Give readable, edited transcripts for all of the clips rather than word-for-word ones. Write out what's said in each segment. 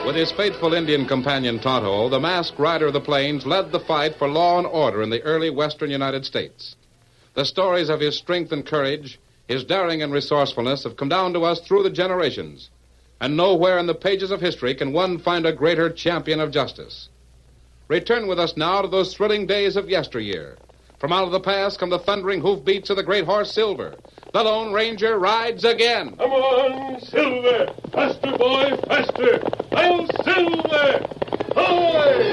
With his faithful Indian companion Tonto, the masked rider of the plains led the fight for law and order in the early western United States. The stories of his strength and courage, his daring and resourcefulness have come down to us through the generations. And nowhere in the pages of history can one find a greater champion of justice. Return with us now to those thrilling days of yesteryear. From out of the past come the thundering hoofbeats of the great horse Silver. The Lone Ranger rides again. Come on, Silver! Faster, boy, faster! I'll Silver! Hoy!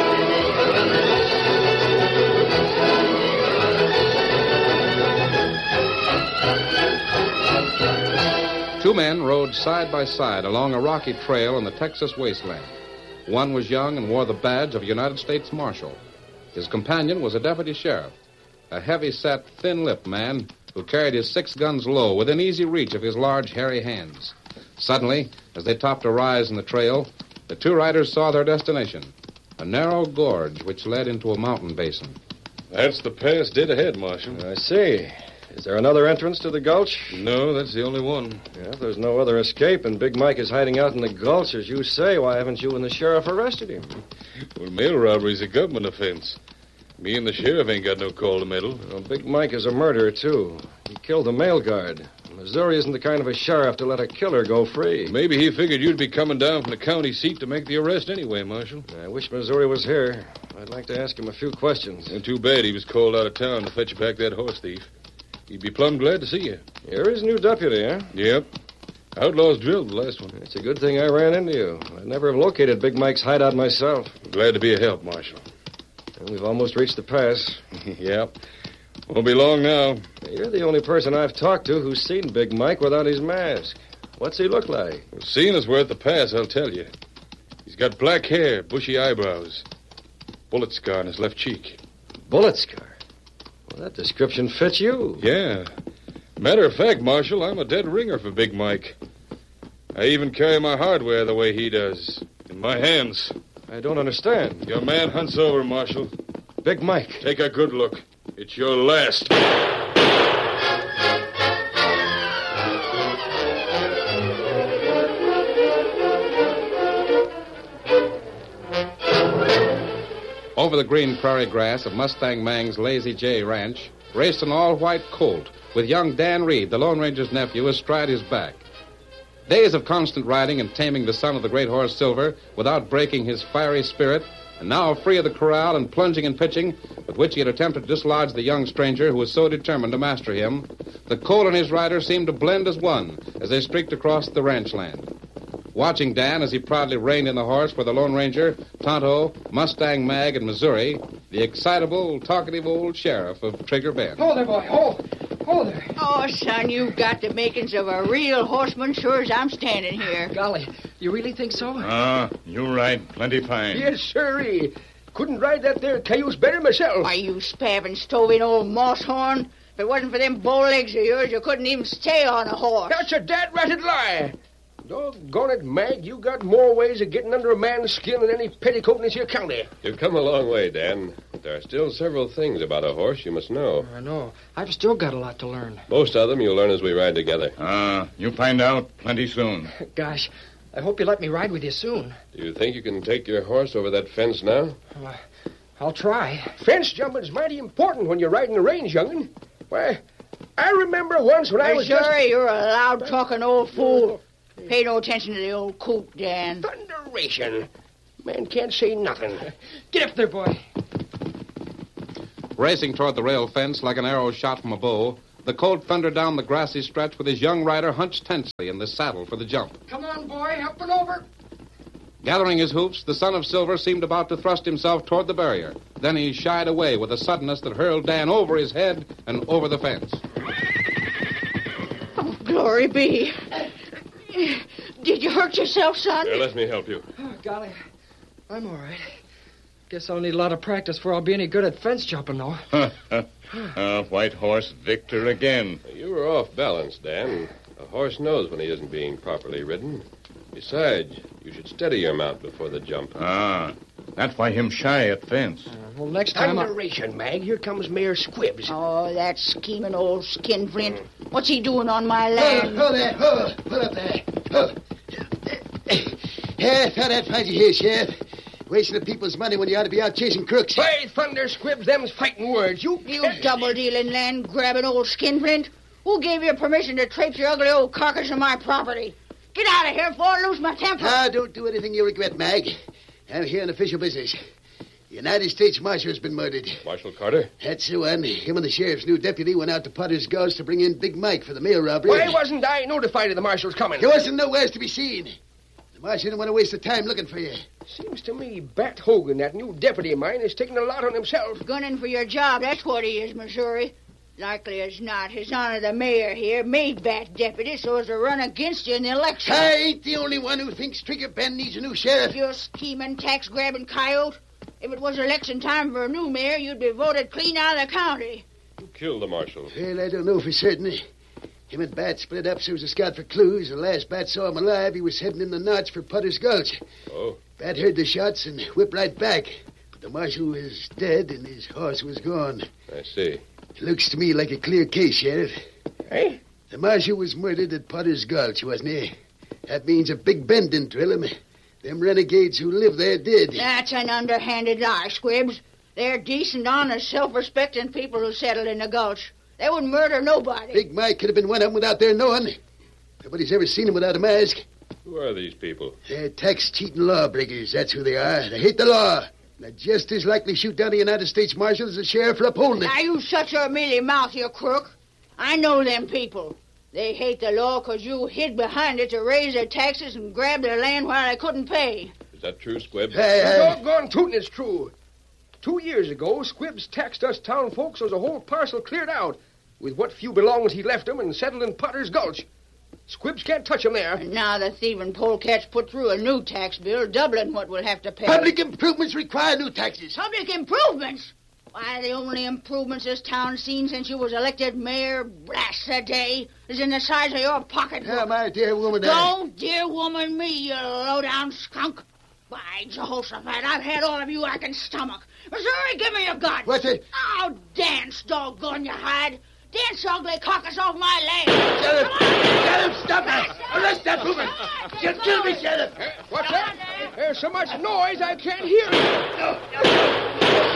Two men rode side by side along a rocky trail in the Texas wasteland. One was young and wore the badge of a United States Marshal. His companion was a deputy sheriff, a heavy-set, thin-lipped man who carried his 6 guns low within easy reach of his large, hairy hands. Suddenly, as they topped a rise in the trail, the two riders saw their destination, a narrow gorge which led into a mountain basin. That's the pass dead ahead, Marshal. I see. Is there another entrance to the gulch? No, that's the only one. Yeah, if there's no other escape and Big Mike is hiding out in the gulch, as you say, why haven't you and the sheriff arrested him? Well, mail robbery's a government offense. Me and the sheriff ain't got no call to meddle. Well, Big Mike is a murderer, too. He killed the mail guard. Missouri isn't the kind of a sheriff to let a killer go free. Maybe he figured you'd be coming down from the county seat to make the arrest anyway, Marshal. I wish Missouri was here. I'd like to ask him a few questions. And too bad he was called out of town to fetch back that horse thief. He'd be plumb glad to see you. You're his new deputy, huh? Yep. Outlaws drilled the last one. It's a good thing I ran into you. I'd never have located Big Mike's hideout myself. Glad to be a help, Marshal. And we've almost reached the pass. Yep. Won't be long now. You're the only person I've talked to who's seen Big Mike without his mask. What's he look like? Well, seeing us we're at the pass, I'll tell you. He's got black hair, bushy eyebrows, bullet scar on his left cheek. Bullet scar? Well, that description fits you. Yeah. Matter of fact, Marshal, I'm a dead ringer for Big Mike. I even carry my hardware the way he does. In my hands. I don't understand. Your man hunts over, Marshal. Big Mike. Take a good look. It's your last. Over the green prairie grass of Mustang Mang's Lazy J Ranch raced an all-white colt with young Dan Reed, the Lone Ranger's nephew, astride his back. Days of constant riding and taming the son of the great horse Silver without breaking his fiery spirit, and now free of the corral and plunging and pitching with which he had attempted to dislodge the young stranger who was so determined to master him, the colt and his rider seemed to blend as one as they streaked across the ranch land. Watching Dan as he proudly reined in the horse were the Lone Ranger, Tonto, Mustang Mag, and Missouri, the excitable, talkative old sheriff of Trigger Bend. Hold there, boy. Hold there. Oh, son, you've got the makings of a real horseman, sure as I'm standing here. Golly, you really think so? You're right. Plenty fine. Yes, sirree. Couldn't ride that there cayuse better myself. Why, you spavined, stoving old moss-horn. If it wasn't for them bow legs of yours, you couldn't even stay on a horse. That's a dad-ratted lie. Doggone it, Mag, you got more ways of getting under a man's skin than any petticoat in this here county. You've come a long way, Dan. But there are still several things about a horse you must know. I know. I've still got a lot to learn. Most of them you'll learn as we ride together. You find out plenty soon. Gosh, I hope you let me ride with you soon. Do you think you can take your horse over that fence now? I'll try. Fence jumping's mighty important when you're riding the range, young'un. Why, I remember once when I was Missouri, you're a loud-talking old fool. Pay no attention to the old coot, Dan. Thunderation. Man can't say nothing. Get up there, boy. Racing toward the rail fence like an arrow shot from a bow, the colt thundered down the grassy stretch with his young rider hunched tensely in the saddle for the jump. Come on, boy. Up and over. Gathering his hoofs, the son of Silver seemed about to thrust himself toward the barrier. Then he shied away with a suddenness that hurled Dan over his head and over the fence. Oh, glory be. Did you hurt yourself, son? Here, let me help you. Oh, golly. I'm all right. Guess I'll need a lot of practice before I'll be any good at fence jumping, though. White horse victor again. You were off balance, Dan. A horse knows when he isn't being properly ridden. Besides, you should steady your mount before the jump. That's why him shy at fence. Well, next time Thunderation, Mag. Here comes Mayor Squibbs. Oh, that scheming old skinflint. What's he doing on my land? Hold there. Hold up there. I thought I'd find you here, Sheriff. Wasting the people's money when you ought to be out chasing crooks. By thunder, Squibs, them's fighting words. You double-dealing, land-grabbing old skinflint. Who gave you permission to traipse your ugly old carcass on my property? Get out of here before I lose my temper. Ah, don't do anything you regret, Mag. I'm here on official business. The United States Marshal has been murdered. Marshal Carter? That's the one. Him and the sheriff's new deputy went out to Potter's Gulch to bring in Big Mike for the mail robbery. Why wasn't I notified of the marshal's coming? There wasn't nowhere to be seen. The marshal didn't want to waste the time looking for you. Seems to me Bat Hogan, that new deputy of mine, is taking a lot on himself. Gunning for your job, that's what he is, Missouri. Likely as not, His Honor the Mayor here made Bat deputy so as to run against you in the election. I ain't the only one who thinks Trigger Bend needs a new sheriff. You scheming, tax-grabbing coyote. If it was election time for a new mayor, you'd be voted clean out of the county. Who killed the marshal? Well, I don't know for certain. Him and Bat split up so as to scout for clues. The last Bat saw him alive, he was heading in the notch for Potter's Gulch. Oh? Bat heard the shots and whipped right back. But the marshal was dead and his horse was gone. I see. It looks to me like a clear case, Sheriff. Eh? The marshal was murdered at Potter's Gulch, wasn't he? That means a Big Bend didn't drill him. Them renegades who live there did. That's an underhanded lie, Squibs. They're decent, honest, self-respecting people who settled in the Gulch. They wouldn't murder nobody. Big Mike could have been one of them without their knowing. Nobody's ever seen him without a mask. Who are these people? They're tax-cheating lawbreakers. That's who they are. They hate the law. They're just as likely to shoot down the United States Marshal as the sheriff for upholding it. Now, you shut your mealy mouth, you crook. I know them people. They hate the law because you hid behind it to raise their taxes and grab their land while they couldn't pay. Is that true, Squib? Doggone tootin' it's true. 2 years ago, Squibs taxed us town folks so the whole parcel cleared out, with what few belongings he left them and settled in Potter's Gulch. Squibs can't touch him there. And now the thieving polecats put through a new tax bill, doubling what we'll have to pay. Public improvements require new taxes. Public improvements? Why, the only improvements this town's seen since you was elected mayor, blast the day, is in the size of your pocketbook. Yeah, my dear woman. Don't dear woman me, you low-down skunk. By Jehoshaphat, I've had all of you I can stomach. Missouri, give me your gun. What's it? Oh, dance, doggone your hide. Dance, ugly carcass off my leg. Sheriff! Sheriff, stop it! Arrest that woman! She'll kill me, Sheriff! What's that? There's so much noise I can't hear it.